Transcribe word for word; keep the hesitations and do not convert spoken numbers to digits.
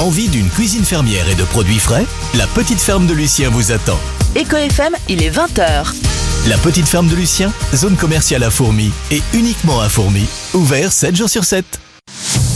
Envie d'une cuisine fermière et de produits frais? La petite ferme de Lucien vous attend. Éco F M, il est vingt heures. La petite ferme de Lucien, zone commerciale à Fourmies et uniquement à Fourmies. Ouvert sept jours sur sept.